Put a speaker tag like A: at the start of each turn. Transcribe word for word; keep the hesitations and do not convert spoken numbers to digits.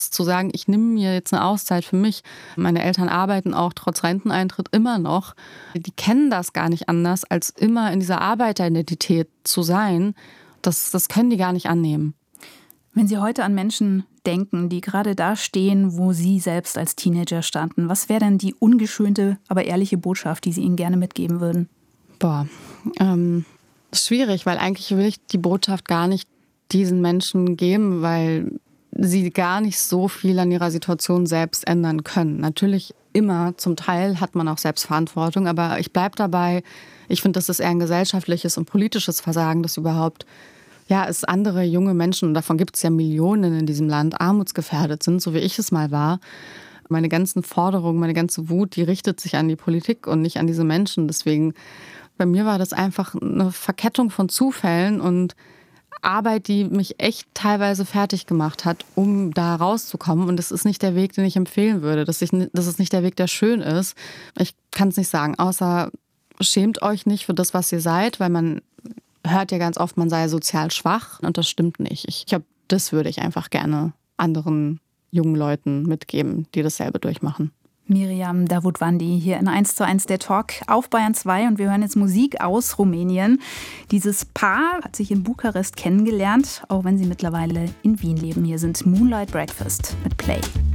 A: Zu sagen, ich nehme mir jetzt eine Auszeit für mich. Meine Eltern arbeiten auch trotz Renteneintritt immer noch. Die kennen das gar nicht anders, als immer in dieser Arbeiteridentität zu sein. Das, das können die gar nicht annehmen.
B: Wenn Sie heute an Menschen denken, die gerade da stehen, wo Sie selbst als Teenager standen, was wäre denn die ungeschönte, aber ehrliche Botschaft, die Sie ihnen gerne mitgeben würden?
A: Boah, ähm, schwierig, weil eigentlich will ich die Botschaft gar nicht diesen Menschen geben, weil sie gar nicht so viel an ihrer Situation selbst ändern können. Natürlich immer, zum Teil hat man auch Selbstverantwortung, aber ich bleibe dabei, ich finde, das ist eher ein gesellschaftliches und politisches Versagen, das überhaupt, ja, es andere junge Menschen, und davon gibt es ja Millionen in diesem Land, armutsgefährdet sind, so wie ich es mal war. Meine ganzen Forderungen, meine ganze Wut, die richtet sich an die Politik und nicht an diese Menschen. Deswegen, bei mir war das einfach eine Verkettung von Zufällen und Arbeit, die mich echt teilweise fertig gemacht hat, um da rauszukommen. Und das ist nicht der Weg, den ich empfehlen würde. Das ist, das ist nicht der Weg, der schön ist. Ich kann es nicht sagen, außer schämt euch nicht für das, was ihr seid, weil man hört ja ganz oft, man sei sozial schwach. Und das stimmt nicht. Ich, ich glaube, das würde ich einfach gerne anderen jungen Leuten mitgeben, die dasselbe durchmachen.
B: Miriam Davutwandi hier in eins zu eins der Talk auf Bayern zwei und wir hören jetzt Musik aus Rumänien. Dieses Paar hat sich in Bukarest kennengelernt, auch wenn sie mittlerweile in Wien leben. Hier sind Moonlight Breakfast mit Play.